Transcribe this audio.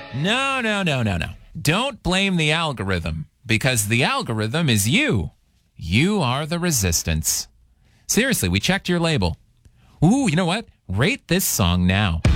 No, no, no, no, no. Don't blame the algorithm, because the algorithm is you. You are the resistance. Seriously, we checked your label. Ooh, you know what? Rate this song now.